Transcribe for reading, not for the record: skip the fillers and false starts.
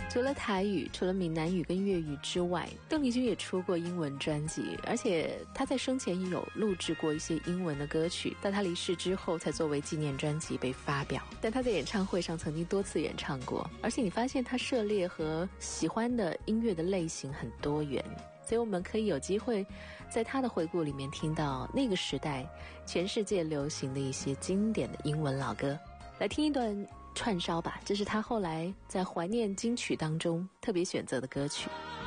除了台语，除了闽南语跟粤语之外，邓丽君也出过英文专辑，而且她在生前也有录制过一些英文的歌曲，到她离世之后才作为纪念专辑被发表。但她在演唱会上曾经多次演唱过，而且你发现她涉猎和喜欢的音乐的类型很多元，所以我们可以有机会在她的回顾里面听到那个时代全世界流行的一些经典的英文老歌。来听一段串烧吧，这是他后来在怀念金曲当中特别选择的歌曲。